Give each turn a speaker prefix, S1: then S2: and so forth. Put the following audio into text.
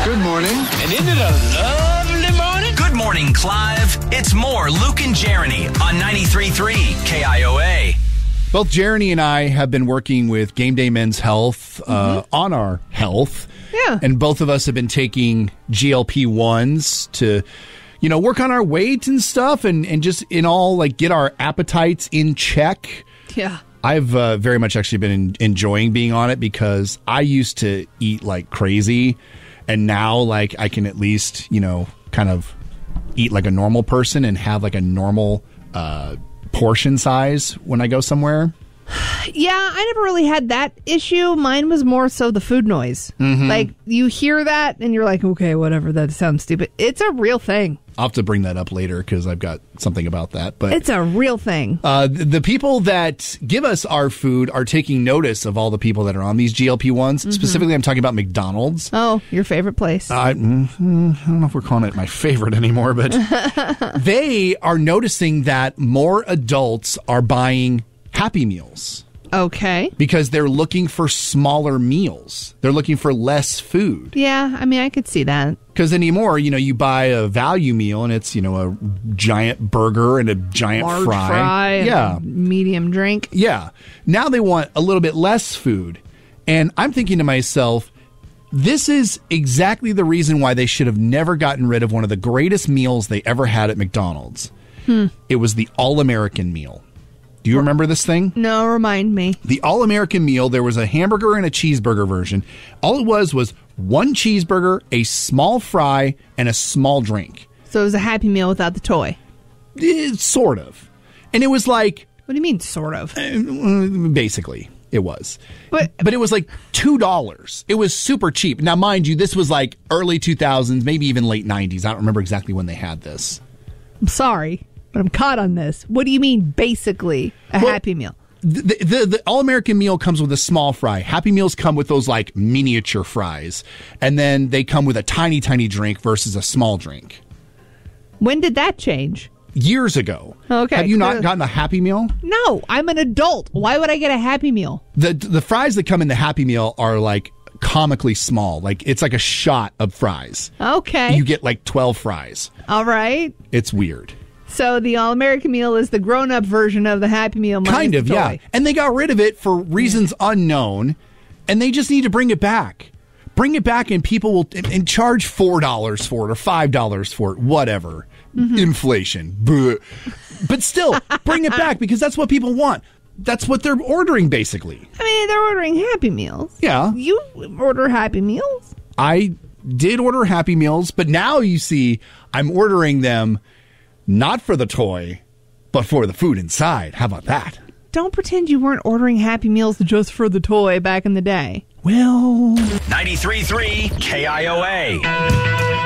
S1: Good morning.
S2: And isn't it a lovely morning?
S3: Good morning, Clive. It's more Luke and Jeremy on 93.3 KIOA.
S4: Both Jeremy and I have been working with Game Day Men's Health on our health.
S5: Yeah.
S4: And both of us have been taking GLP-1s to, work on our weight and stuff and just in all, like, get our appetites in check.
S5: Yeah.
S4: I've very much actually been enjoying being on it because I used to eat like crazy. And now, like, I can at least, kind of eat like a normal person and have like a normal portion size when I go somewhere.
S5: Yeah, I never really had that issue. Mine was more so the food noise.
S4: Mm-hmm.
S5: Like, you hear that and you're like, okay, whatever, that sounds stupid. It's a real thing.
S4: I'll have to bring that up later because I've got something about that. But
S5: it's a real thing.
S4: The people that give us our food are taking notice of all the people that are on these GLP-1s. Mm-hmm. Specifically, I'm talking about McDonald's.
S5: Oh, your favorite place.
S4: I don't know if we're calling it my favorite anymore, but they are noticing that more adults are buying Happy Meals.
S5: Okay.
S4: Because they're looking for smaller meals. They're looking for less food.
S5: Yeah, I mean, I could see that.
S4: Because anymore, you buy a value meal and it's, a giant burger and a giant
S5: large
S4: fry. Yeah.
S5: And a medium drink.
S4: Yeah. Now they want a little bit less food. And I'm thinking to myself, this is exactly the reason why they should have never gotten rid of one of the greatest meals they ever had at McDonald's. It was the All-American meal. Do you remember this thing?
S5: No, remind me.
S4: The All-American meal, there was a hamburger and a cheeseburger version. All it was one cheeseburger, a small fry, and a small drink.
S5: So it was a Happy Meal without the toy?
S4: Sort of. And it was like...
S5: What do you mean, sort of?
S4: Basically, it was.
S5: But
S4: it was like $2. It was super cheap. Now, mind you, this was like early 2000s, maybe even late 90s. I don't remember exactly when they had this.
S5: I'm sorry, but I'm caught on this. What do you mean, basically, Happy Meal?
S4: The All-American meal comes with a small fry. Happy Meals come with those, like, miniature fries. And then they come with a tiny, tiny drink versus a small drink.
S5: When did that change?
S4: Years ago.
S5: Okay.
S4: Have you not gotten a Happy Meal?
S5: No, I'm an adult. Why would I get a Happy Meal?
S4: The fries that come in the Happy Meal are, like, comically small. Like, it's like a shot of fries.
S5: Okay.
S4: You get, like, 12 fries.
S5: All right.
S4: It's weird.
S5: So the All-American meal is the grown-up version of the Happy Meal.
S4: Kind of, yeah. And they got rid of it for reasons unknown, and they just need to bring it back. Bring it back, and people will and charge $4 for it or $5 for it, whatever. Mm-hmm. Inflation. But still, bring it back because that's what people want. That's what they're ordering, basically.
S5: I mean, they're ordering Happy Meals.
S4: Yeah.
S5: You order Happy Meals?
S4: I did order Happy Meals, but now you see I'm ordering them not for the toy, but for the food inside. How about that?
S5: Don't pretend you weren't ordering Happy Meals just for the toy back in the day.
S4: Well...
S3: 93.3 KIOA.